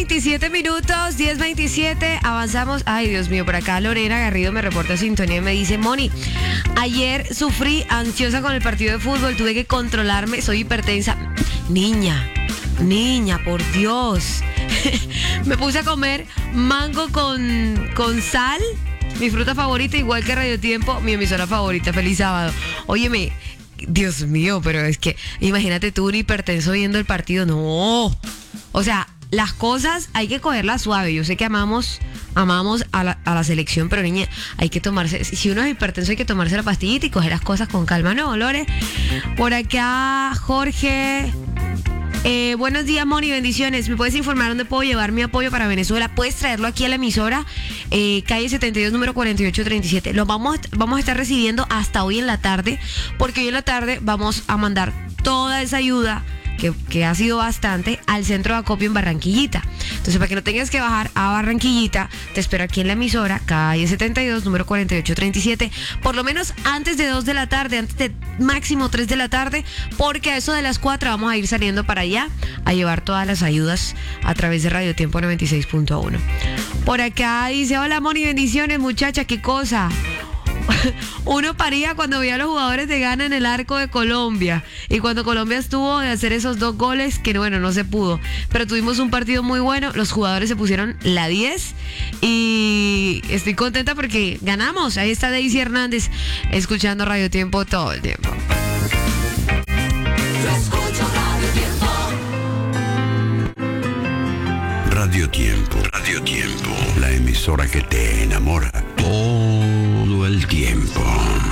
10:27, 10:27, avanzamos. Ay, Dios mío, por acá Lorena Garrido me reporta sintonía y me dice: Moni, ayer sufrí ansiosa con el partido de fútbol, tuve que controlarme, soy hipertensa. Niña, por Dios. Me puse a comer mango con sal, mi fruta favorita, igual que Radio Tiempo, mi emisora favorita. Feliz sábado. Óyeme, Dios mío, pero es que imagínate tú un hipertenso viendo el partido. No. O sea, las cosas hay que cogerlas suave. Yo sé que amamos a la selección, pero niña, hay que tomarse, si uno es hipertenso hay que tomarse la pastillita y coger las cosas con calma, ¿no, Lore? Por acá, Jorge. Buenos días, Moni, bendiciones. ¿Me puedes informar dónde puedo llevar mi apoyo para Venezuela? Puedes traerlo aquí a la emisora, calle 72, número 4837. Lo vamos a estar recibiendo hasta hoy en la tarde, porque hoy en la tarde vamos a mandar toda esa ayuda, que ha sido bastante, al centro de acopio en Barranquillita. Entonces, para que no tengas que bajar a Barranquillita, te espero aquí en la emisora, calle 72, número 4837, por lo menos antes de 2 de la tarde, antes de máximo 3 de la tarde, porque a eso de las 4 vamos a ir saliendo para allá a llevar todas las ayudas a través de Radio Tiempo 96.1. Por acá dice: hola, Moni, bendiciones, muchacha, qué cosa. Uno paría cuando veía a los jugadores de Ghana en el arco de Colombia, y cuando Colombia estuvo de hacer esos 2 goles, que bueno, no se pudo, pero tuvimos un partido muy bueno, los jugadores se pusieron la 10 y estoy contenta porque ganamos. Ahí está Daisy Hernández escuchando Radio Tiempo todo el tiempo. Radio Tiempo, la emisora que te enamora todo el tiempo.